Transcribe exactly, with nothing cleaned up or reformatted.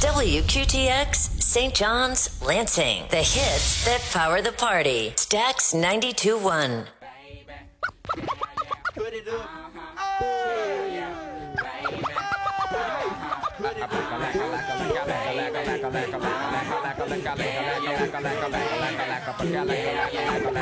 W Q T X, Saint John's, Lansing. The hits that power the party. Stax ninety-two point one. Put it up. Oh,